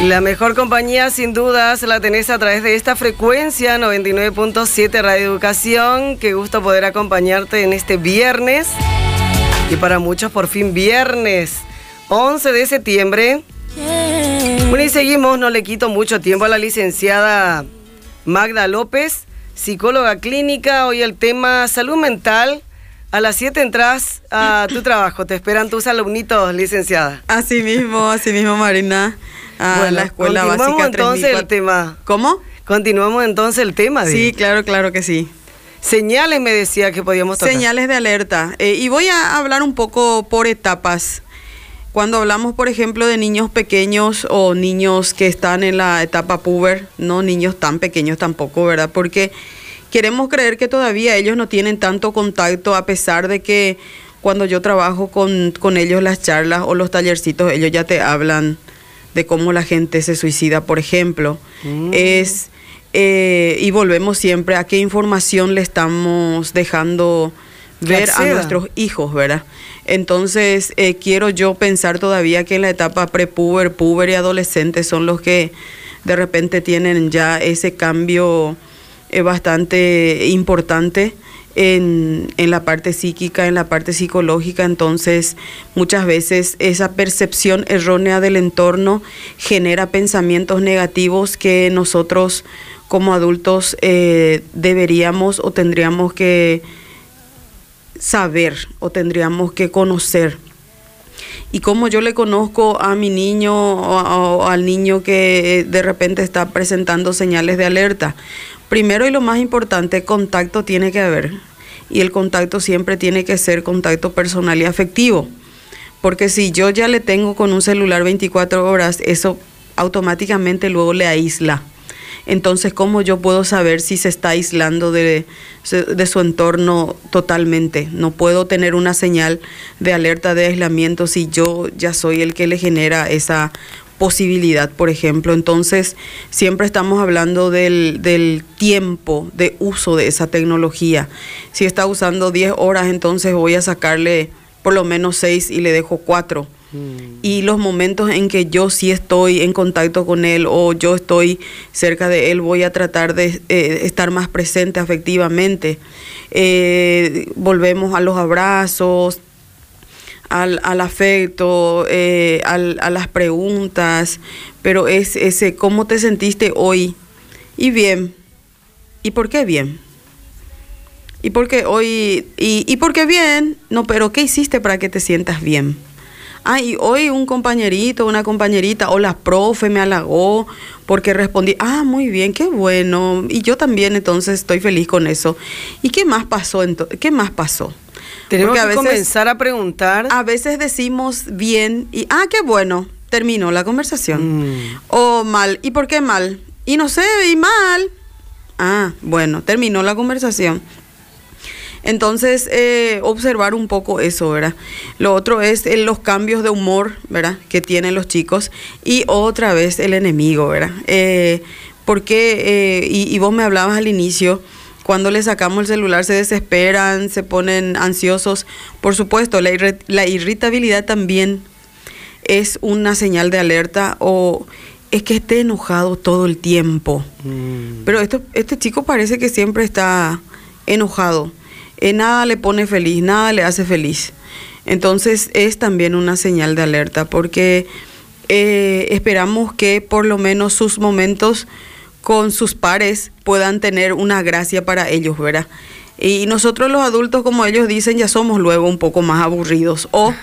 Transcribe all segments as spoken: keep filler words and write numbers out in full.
La mejor compañía, sin dudas, la tenés a través de esta frecuencia noventa y nueve punto siete Radio Educación. Qué gusto poder acompañarte en este viernes. Y para muchos, por fin, viernes once de septiembre. Bueno, y seguimos, no le quito mucho tiempo a la licenciada Magda López, psicóloga clínica. Hoy el tema salud mental. A las siete entras a tu trabajo. Te esperan tus alumnitos, licenciada. Así mismo, así mismo, Marina. A bueno, la escuela básica. Continuamos entonces el tema. ¿Cómo? Continuamos entonces el tema. Sí, de... claro, claro que sí. Señales me decía que podíamos tocar. Señales de alerta. Eh, y voy a hablar un poco por etapas. Cuando hablamos, por ejemplo, de niños pequeños o niños que están en la etapa puber, no niños tan pequeños tampoco, ¿verdad? Porque queremos creer que todavía ellos no tienen tanto contacto, a pesar de que cuando yo trabajo con, con ellos las charlas o los tallercitos, ellos ya te hablan de cómo la gente se suicida, por ejemplo. Mm. Es, eh, y volvemos siempre a qué información le estamos dejando ver a nuestros hijos, ¿verdad? Entonces, eh, quiero yo pensar todavía que en la etapa prepuber, puber y adolescente son los que de repente tienen ya ese cambio eh, bastante importante en, en la parte psíquica, en la parte psicológica. Entonces, muchas veces esa percepción errónea del entorno genera pensamientos negativos que nosotros como adultos eh, deberíamos o tendríamos que saber o tendríamos que conocer. Y como yo le conozco a mi niño o, o al niño que de repente está presentando señales de alerta. Primero y lo más importante, contacto tiene que haber. Y el contacto siempre tiene que ser contacto personal y afectivo. Porque si yo ya le tengo con un celular veinticuatro horas, eso automáticamente luego le aísla. Entonces, ¿cómo yo puedo saber si se está aislando de, de su entorno totalmente? No puedo tener una señal de alerta de aislamiento si yo ya soy el que le genera esa posibilidad, por ejemplo. Entonces, siempre estamos hablando del, del tiempo de uso de esa tecnología. Si está usando diez horas, entonces voy a sacarle por lo menos seis y le dejo cuatro. Y los momentos en que yo sí estoy en contacto con él o yo estoy cerca de él, voy a tratar de eh, estar más presente afectivamente. Eh, volvemos a los abrazos, al, al afecto, eh, al, a las preguntas, pero es ese, ¿cómo te sentiste hoy? Y bien. ¿Y por qué bien? ¿Y por qué hoy? ¿Y, y por qué bien? No, pero ¿qué hiciste para que te sientas bien? Ah, y hoy un compañerito, una compañerita, o la profe me halagó porque respondí, ah, muy bien, qué bueno. Y yo también, entonces, estoy feliz con eso. ¿Y qué más pasó? ¿Qué más pasó? Tenemos porque que a veces, comenzar a preguntar. A veces decimos bien y, ah, qué bueno, terminó la conversación. Mm. O mal, ¿y por qué mal? Y no sé, y mal. Ah, bueno, terminó la conversación. Entonces, eh, observar un poco eso, ¿verdad? Lo otro es eh, los cambios de humor, ¿verdad?, que tienen los chicos. Y otra vez el enemigo, ¿verdad? Eh, porque, eh, y, y vos me hablabas al inicio, cuando le sacamos el celular se desesperan, se ponen ansiosos. Por supuesto, la, irri- la irritabilidad también es una señal de alerta, o es que esté enojado todo el tiempo. Mm. Pero esto, este chico parece que siempre está enojado. Eh, nada le pone feliz, nada le hace feliz. Entonces es también una señal de alerta, porque eh, esperamos que por lo menos sus momentos con sus pares puedan tener una gracia para ellos, ¿verdad? Y nosotros los adultos, como ellos dicen, ya somos luego un poco más aburridos o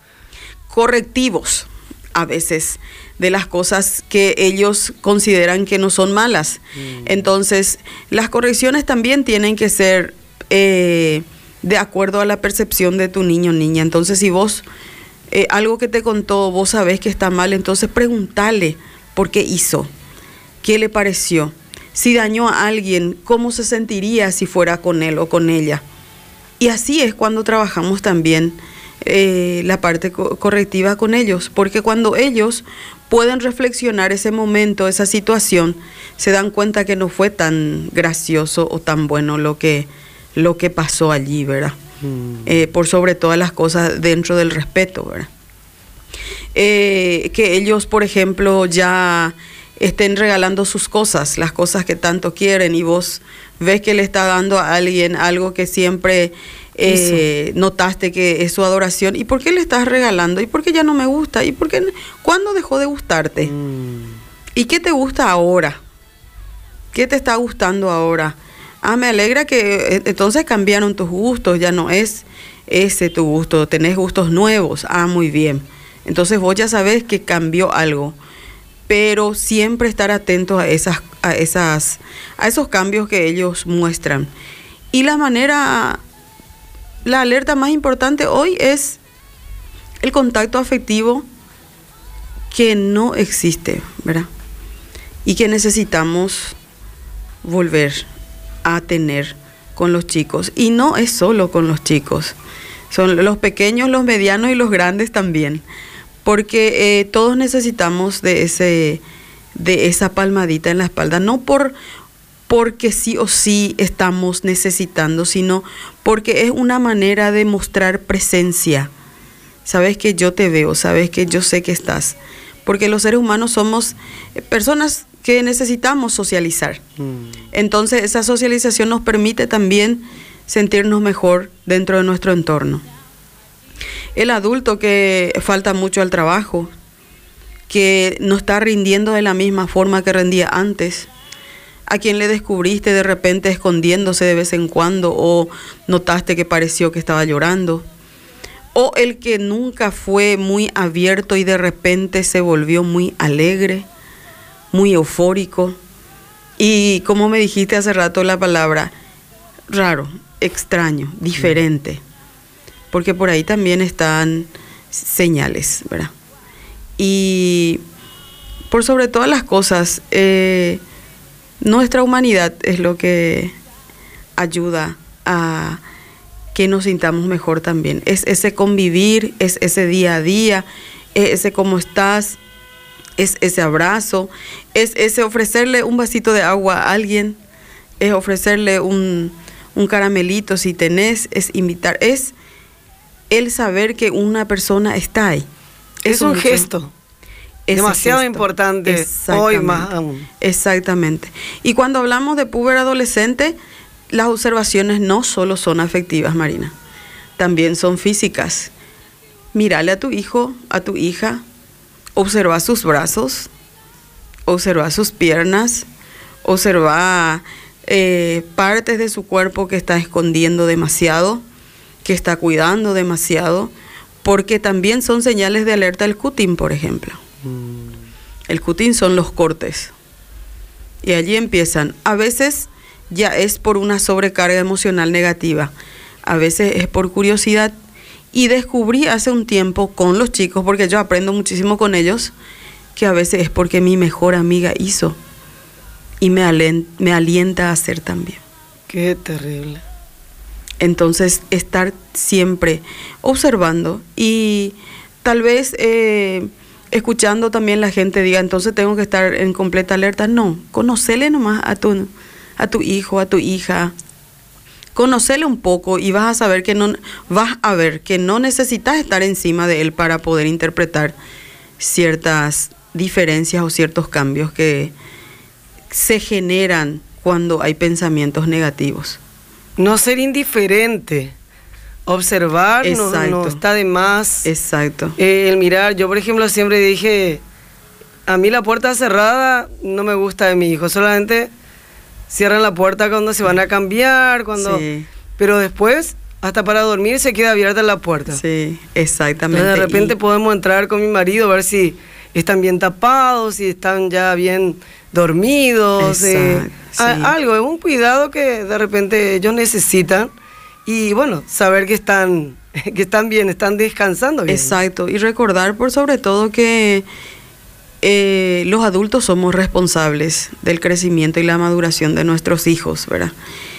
correctivos a veces de las cosas que ellos consideran que no son malas. Mm. Entonces, las correcciones también tienen que ser Eh, de acuerdo a la percepción de tu niño o niña. Entonces, si vos, eh, algo que te contó, vos sabés que está mal, entonces pregúntale por qué hizo, qué le pareció, si dañó a alguien, cómo se sentiría si fuera con él o con ella. Y así es cuando trabajamos también eh, la parte co- correctiva con ellos, porque cuando ellos pueden reflexionar ese momento, esa situación, se dan cuenta que no fue tan gracioso o tan bueno lo que lo que pasó allí, ¿verdad? Mm. Eh, por sobre todas las cosas, dentro del respeto, ¿verdad? eh, que ellos, por ejemplo, ya estén regalando sus cosas, las cosas que tanto quieren, y vos ves que le está dando a alguien algo que siempre eh, notaste que es su adoración. ¿Y por qué le estás regalando? ¿Y por qué ya no me gusta? ¿Y por qué? ¿Cuándo dejó de gustarte? Mm. ¿Y qué te gusta ahora? ¿Qué te está gustando ahora? Ah, me alegra que entonces cambiaron tus gustos, ya no es ese tu gusto, tenés gustos nuevos. Ah, muy bien. Entonces vos ya sabés que cambió algo, pero siempre estar atentos a esas, a esas, a esos cambios que ellos muestran. Y la manera, la alerta más importante hoy es el contacto afectivo que no existe, ¿verdad? Y que necesitamos volver a tener con los chicos. Y no es solo con los chicos, son los pequeños, los medianos y los grandes también, porque eh, todos necesitamos de ese de esa palmadita en la espalda, no por porque sí o sí estamos necesitando, sino porque es una manera de mostrar presencia. Sabes que yo te veo, sabes que yo sé que estás, porque los seres humanos somos personas que necesitamos socializar. Mm. Entonces esa socialización nos permite también sentirnos mejor dentro de nuestro entorno. El adulto que falta mucho al trabajo, que no está rindiendo de la misma forma que rendía antes, a quien le descubriste de repente escondiéndose de vez en cuando, o notaste que pareció que estaba llorando, o el que nunca fue muy abierto y de repente se volvió muy alegre, muy eufórico, y como me dijiste hace rato la palabra, raro, extraño, diferente, porque por ahí también están señales, ¿verdad? Y por sobre todas las cosas, eh, nuestra humanidad es lo que ayuda a que nos sintamos mejor también. Es ese convivir, es ese día a día, es ese cómo estás, es ese abrazo, es ese ofrecerle un vasito de agua a alguien, es ofrecerle un, un caramelito si tenés, es invitar, es el saber que una persona está ahí. Es, es un gesto. Demasiado gesto. Importante hoy más aún. Exactamente. Y cuando hablamos de puber adolescente, las observaciones no solo son afectivas, Marina, también son físicas. Mírale a tu hijo, a tu hija, observa sus brazos, observa sus piernas, observa eh, partes de su cuerpo que está escondiendo demasiado, que está cuidando demasiado, porque también son señales de alerta el cutting, por ejemplo. Mm. El cutting son los cortes. Y allí empiezan. A veces ya es por una sobrecarga emocional negativa, a veces es por curiosidad. Y descubrí hace un tiempo con los chicos, porque yo aprendo muchísimo con ellos, que a veces es porque mi mejor amiga hizo y me, alent, me alienta a hacer también. Qué terrible. Entonces, estar siempre observando y tal vez eh, escuchando también la gente diga, entonces tengo que estar en completa alerta. No, conocele nomás a tu, a tu hijo, a tu hija. Conocele un poco y vas a saber que no vas a ver que no necesitas estar encima de él para poder interpretar ciertas diferencias o ciertos cambios que se generan cuando hay pensamientos negativos. No ser indiferente, observar no, no está de más. Exacto. Eh, el mirar, yo por ejemplo siempre dije, a mí la puerta cerrada no me gusta de mi hijo, solamente cierran la puerta cuando se van a cambiar, cuando, sí. Pero después, hasta para dormir se queda abierta la puerta. Sí, exactamente. Entonces, de repente y... podemos entrar con mi marido a ver si están bien tapados, si están ya bien dormidos, eh, sí. a, algo, un cuidado que de repente ellos necesitan y bueno, saber que están, que están bien, están descansando bien. Exacto, y recordar por sobre todo que Eh, los adultos somos responsables del crecimiento y la maduración de nuestros hijos, ¿verdad?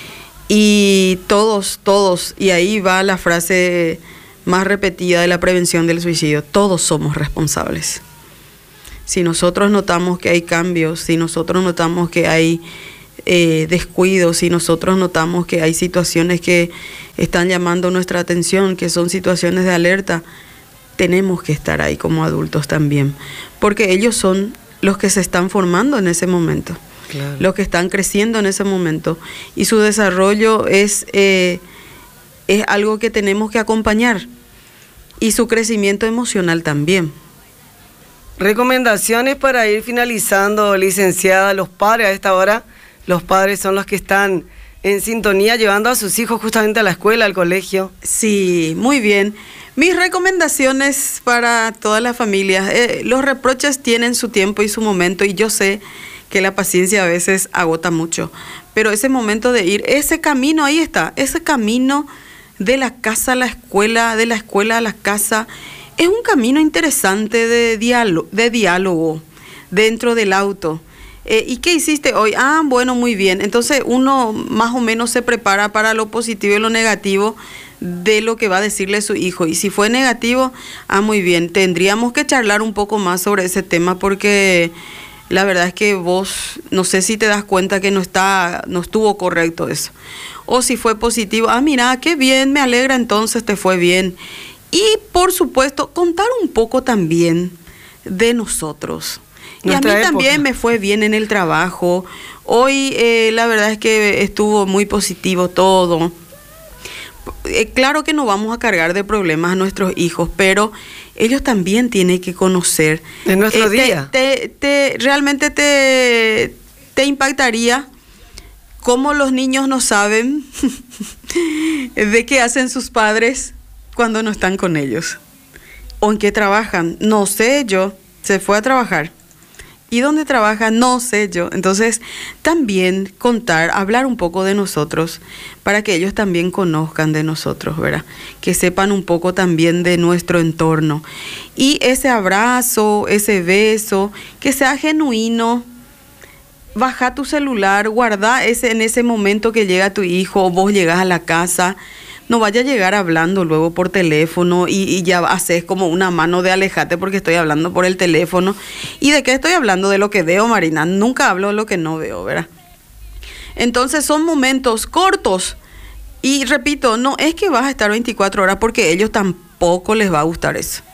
Y todos, todos, y ahí va la frase más repetida de la prevención del suicidio, todos somos responsables. Si nosotros notamos que hay cambios, si nosotros notamos que hay eh, descuidos, si nosotros notamos que hay situaciones que están llamando nuestra atención, que son situaciones de alerta, tenemos que estar ahí como adultos también, porque ellos son los que se están formando en ese momento, claro, los que están creciendo en ese momento, y su desarrollo es, eh, es algo que tenemos que acompañar, y su crecimiento emocional también. Recomendaciones para ir finalizando, licenciada. Los padres a esta hora, los padres son los que están en sintonía llevando a sus hijos justamente a la escuela, al colegio. Sí, muy bien. Mis recomendaciones para todas las familias. Eh, los reproches tienen su tiempo y su momento, y yo sé que la paciencia a veces agota mucho, pero ese momento de ir, ese camino, ahí está, ese camino de la casa a la escuela, de la escuela a la casa, es un camino interesante de diálogo, de diálogo dentro del auto. Eh, ¿Y qué hiciste hoy? Ah, bueno, muy bien. Entonces uno más o menos se prepara para lo positivo y lo negativo de lo que va a decirle su hijo. Y si fue negativo, ah, muy bien. Tendríamos que charlar un poco más sobre ese tema, porque la verdad es que vos, no sé si te das cuenta que no está, no estuvo correcto eso. O si fue positivo, ah, mira, qué bien, me alegra, entonces te fue bien. Y por supuesto, contar un poco también de nosotros. Y a mí época. también me fue bien en el trabajo. Hoy eh, la verdad es que estuvo muy positivo todo. Eh, claro que no vamos a cargar de problemas a nuestros hijos, pero ellos también tienen que conocer. En nuestro eh, día. Te, te, te, realmente te, te impactaría cómo los niños no saben de qué hacen sus padres cuando no están con ellos. O en qué trabajan. No sé yo. Se fue a trabajar. ¿Y dónde trabaja? No sé yo. Entonces, también contar, hablar un poco de nosotros, para que ellos también conozcan de nosotros, ¿verdad? Que sepan un poco también de nuestro entorno. Y ese abrazo, ese beso, que sea genuino. Baja tu celular, guarda ese, en ese momento que llega tu hijo, o vos llegas a la casa. No vaya a llegar hablando luego por teléfono y, y ya haces como una mano de alejate porque estoy hablando por el teléfono. ¿Y de qué estoy hablando? De lo que veo, Marina. Nunca hablo de lo que no veo, ¿verdad? Entonces son momentos cortos. Y repito, no es que vas a estar veinticuatro horas, porque a ellos tampoco les va a gustar eso.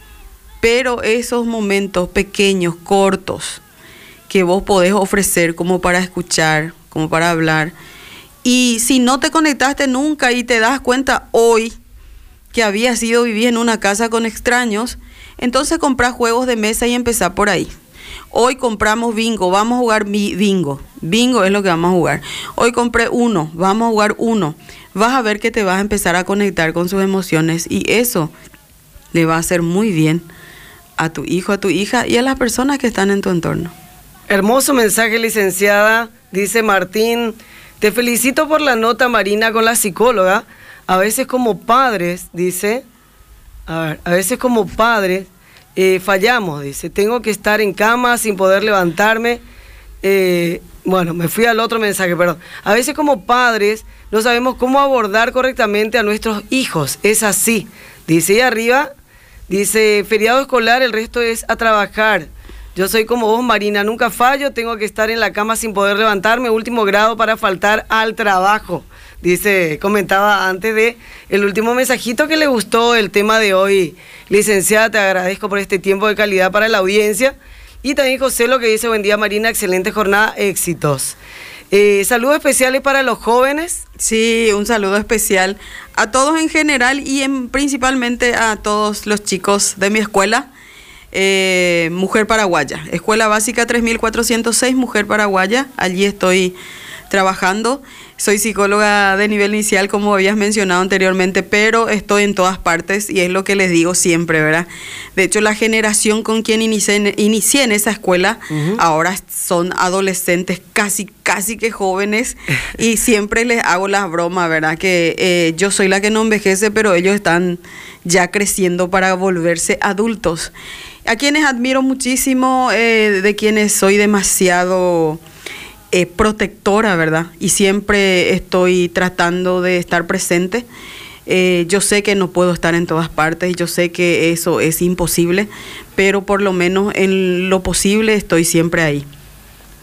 Pero esos momentos pequeños, cortos, que vos podés ofrecer como para escuchar, como para hablar. Y si no te conectaste nunca y te das cuenta hoy que habías ido vivir en una casa con extraños, entonces comprá juegos de mesa y empezá por ahí. Hoy compramos bingo, vamos a jugar bingo. Bingo es lo que vamos a jugar. Hoy compré uno, vamos a jugar uno. Vas a ver que te vas a empezar a conectar con sus emociones, y eso le va a hacer muy bien a tu hijo, a tu hija y a las personas que están en tu entorno. Hermoso mensaje, licenciada. Dice Martín: te felicito por la nota, Marina, con la psicóloga. A veces como padres, dice, a ver, a veces como padres eh, fallamos, dice, tengo que estar en cama sin poder levantarme. Eh, bueno, me fui al otro mensaje, perdón. A veces como padres no sabemos cómo abordar correctamente a nuestros hijos. Es así. Dice, y arriba, dice, feriado escolar, el resto es a trabajar. Yo soy como vos, Marina, nunca fallo, tengo que estar en la cama sin poder levantarme, último grado para faltar al trabajo. Dice, comentaba antes de el último mensajito que le gustó el tema de hoy. Licenciada, te agradezco por este tiempo de calidad para la audiencia. Y también José lo que dice, buen día, Marina, excelente jornada, éxitos. Eh, saludos especiales para los jóvenes. Sí, un saludo especial a todos en general y en, principalmente a todos los chicos de mi escuela. Eh, Mujer Paraguaya, Escuela Básica tres mil cuatrocientos seis, Mujer Paraguaya. Allí estoy trabajando. Soy psicóloga de nivel inicial, como habías mencionado anteriormente, pero estoy en todas partes y es lo que les digo siempre, ¿verdad? De hecho, la generación con quien inicié en, inicié en esa escuela, uh-huh, ahora son adolescentes casi, casi que jóvenes, y siempre les hago las bromas, ¿verdad? Que eh, yo soy la que no envejece, pero ellos están ya creciendo para volverse adultos. A quienes admiro muchísimo, eh, de quienes soy demasiado eh, protectora, ¿verdad? Y siempre estoy tratando de estar presente. Eh, yo sé que no puedo estar en todas partes y yo sé que eso es imposible, pero por lo menos en lo posible estoy siempre ahí.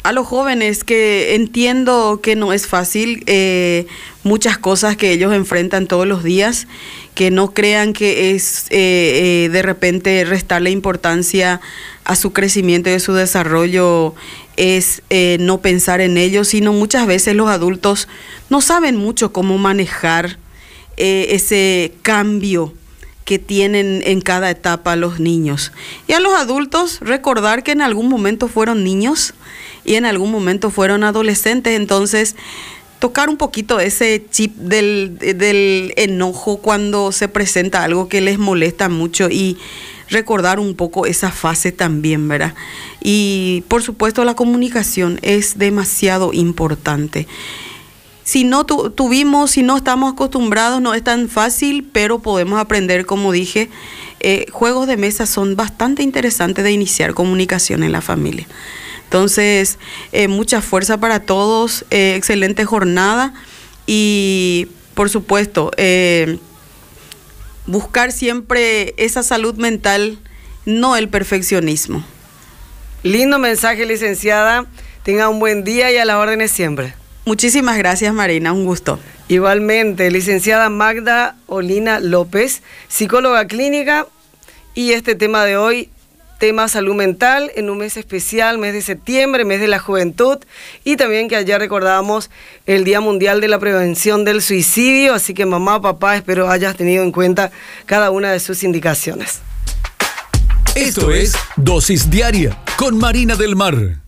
a los jóvenes que entiendo que no es fácil, eh, muchas cosas que ellos enfrentan todos los días, que no crean que es eh, eh, de repente restarle importancia a su crecimiento y a su desarrollo es eh, no pensar en ellos, sino muchas veces los adultos no saben mucho cómo manejar eh, ese cambio que tienen en cada etapa los niños. Y a los adultos recordar que en algún momento fueron niños y en algún momento fueron adolescentes, entonces tocar un poquito ese chip del, del enojo cuando se presenta algo que les molesta mucho y recordar un poco esa fase también, ¿verdad? Y por supuesto la comunicación es demasiado importante. Si no tu, tuvimos, si no estamos acostumbrados, no es tan fácil, pero podemos aprender, como dije, eh, juegos de mesa son bastante interesantes de iniciar comunicación en la familia. Entonces, eh, mucha fuerza para todos, eh, excelente jornada y, por supuesto, eh, buscar siempre esa salud mental, no el perfeccionismo. Lindo mensaje, licenciada. Tenga un buen día y a las órdenes siempre. Muchísimas gracias, Marina, un gusto. Igualmente, licenciada Magda Olina López, psicóloga clínica, y este tema de hoy, tema salud mental, en un mes especial, mes de septiembre, mes de la juventud, y también que ayer recordábamos el Día Mundial de la Prevención del Suicidio, así que mamá, papá, espero hayas tenido en cuenta cada una de sus indicaciones. Esto es Dosis Diaria con Marina del Mar.